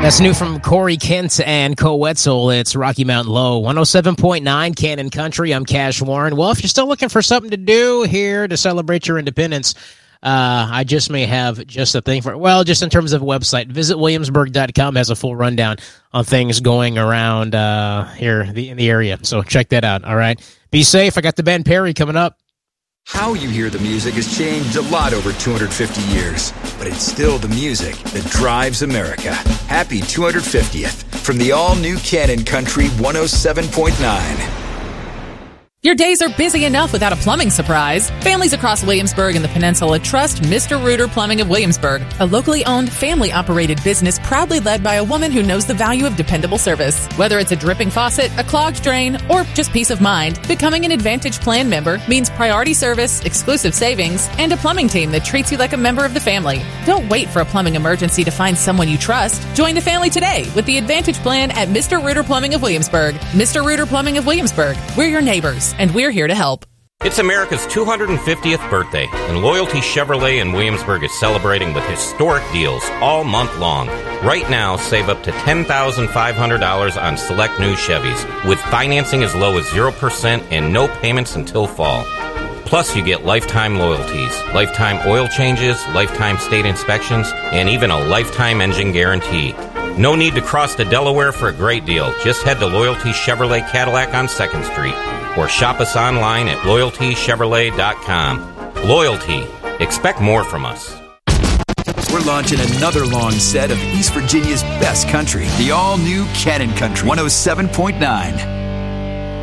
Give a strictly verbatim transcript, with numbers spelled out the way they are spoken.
That's new from Corey Kent and Co Wetzel. It's Rocky Mountain Low, one oh seven point nine Cannon Country. I'm Cash Warren. Well, if you're still looking for something to do here to celebrate your independence, uh, I just may have just a thing for, well, just in terms of a website. Visit Williamsburg dot com has a full rundown on things going around uh, here the, in the area. So check that out, all right? Be safe. I got the Ben Perry coming up. How you hear the music has changed a lot over two hundred fifty years, but it's still the music that drives America. Happy two hundred fiftieth from the all-new Cannon Country one oh seven point nine. Your days are busy enough without a plumbing surprise. Families across Williamsburg and the Peninsula trust Mister Reuter Plumbing of Williamsburg, a locally owned, family-operated business proudly led by a woman who knows the value of dependable service. Whether it's a dripping faucet, a clogged drain, or just peace of mind, becoming an Advantage Plan member means priority service, exclusive savings, and a plumbing team that treats you like a member of the family. Don't wait for a plumbing emergency to find someone you trust. Join the family today with the Advantage Plan at Mister Reuter Plumbing of Williamsburg. Mister Reuter Plumbing of Williamsburg. We're your neighbors, and we're here to help. It's America's two hundred fiftieth birthday, and Loyalty Chevrolet in Williamsburg is celebrating with historic deals all month long. Right now, save up to ten thousand five hundred dollars on select new Chevys, with financing as low as zero percent and no payments until fall. Plus, you get lifetime loyalties, lifetime oil changes, lifetime state inspections, and even a lifetime engine guarantee. No need to cross to Delaware for a great deal. Just head to Loyalty Chevrolet Cadillac on second street. Or shop us online at loyalty chevrolet dot com. Loyalty. Expect more from us. We're launching another long set of East Virginia's best country, the all-new Cannon Country one oh seven point nine.